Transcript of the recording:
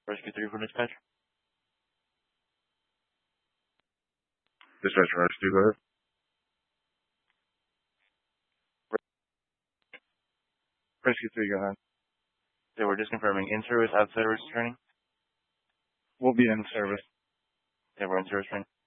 Rescue 3 for dispatch. Dispatch Rescue, go ahead. Rescue 3, go ahead. So we're just confirming in-service, out-service training. We'll be in service. Yeah, we're in service training.